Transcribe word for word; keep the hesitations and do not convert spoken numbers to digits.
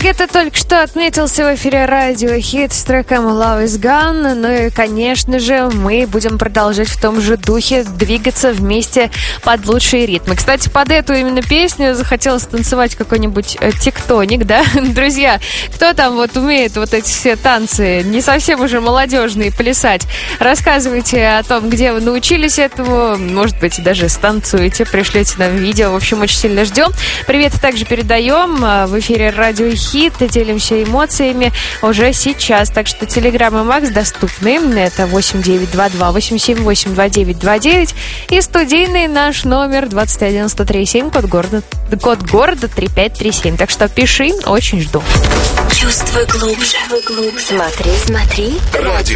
Гетто только что отметился в эфире радио хит с треком Love is Gone. Ну и, конечно же, мы будем продолжать в том же духе двигаться вместе под лучшие ритмы. Кстати, под эту именно песню захотелось танцевать какой-нибудь э, тектоник, да? Друзья, кто там вот умеет вот эти все танцы, не совсем уже молодежные, плясать? Рассказывайте о том, где вы научились этому. Может быть, даже станцуете, пришлете нам видео. В общем, очень сильно ждем. Привет также передаем в эфире радио Хит, делимся эмоциями уже сейчас. Так что Телеграм и Макс доступны. Это восемь девять два два восемь семь восемь два девять два девять. И студийный наш номер двадцать один сто три семь, код города, код города три пять три семь. Так что пиши, очень жду. Чувствуй глубже. Смотри, смотри. Радио.